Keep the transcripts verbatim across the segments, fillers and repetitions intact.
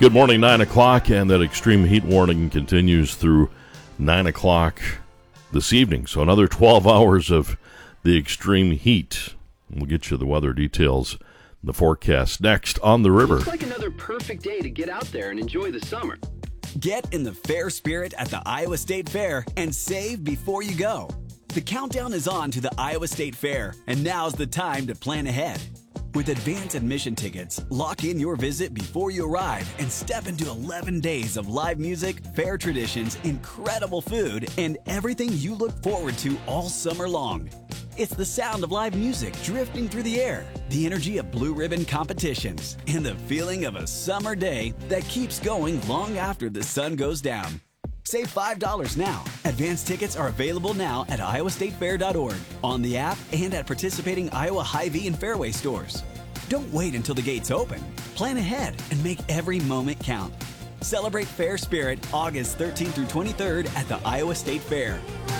Good morning, nine o'clock, and that extreme heat warning continues through nine o'clock this evening. So another twelve hours of the extreme heat. We'll get you the weather details, the forecast next on the river. Looks like another perfect day to get out there and enjoy the summer. Get in the fair spirit at the Iowa State Fair and save before you go. The countdown is on to the Iowa State Fair, and now's the time to plan ahead. With advance admission tickets, lock in your visit before you arrive and step into eleven days of live music, fair traditions, incredible food, and everything you look forward to all summer long. It's the sound of live music drifting through the air, the energy of blue ribbon competitions, and the feeling of a summer day that keeps going long after the sun goes down. Save five dollars now. Advance tickets are available now at iowa state fair dot org, on the app, and at participating Iowa Hy-Vee and Fairway stores. Don't wait until the gates open. Plan ahead and make every moment count. Celebrate Fair Spirit August thirteenth through twenty-third at the Iowa State Fair.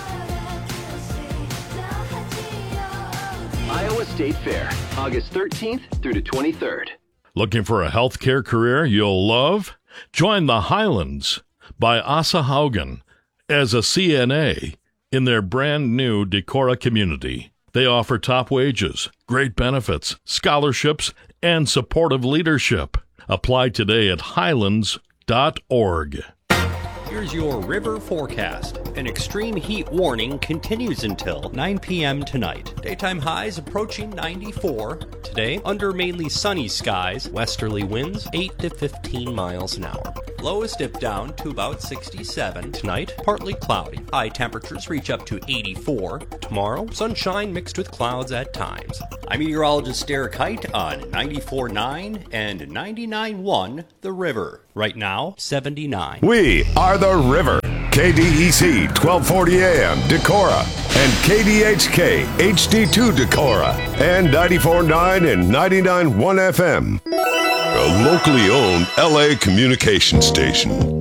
Iowa State Fair, August thirteenth through the twenty-third. Looking for a healthcare career you'll love? Join the Highlands by Asa Haugen as a C N A in their brand new Decorah community. They offer top wages, great benefits, scholarships, and supportive leadership. Apply today at highlands dot org. Here's your river forecast. An extreme heat warning continues until nine p.m. tonight. Daytime highs approaching ninety-four. Today, under mainly sunny skies, westerly winds eight to fifteen miles an hour. Lows dip down to about sixty-seven. Tonight, partly cloudy. High temperatures reach up to eighty-four. Tomorrow, sunshine mixed with clouds at times. I'm meteorologist Derek Height on ninety-four point nine and ninety-nine point one The River. Right now, seventy-nine. We are The River. K D E C twelve forty A M Decorah and K D H K H D two Decorah and ninety-four point nine and ninety-nine point one F M. A locally owned L A communication station.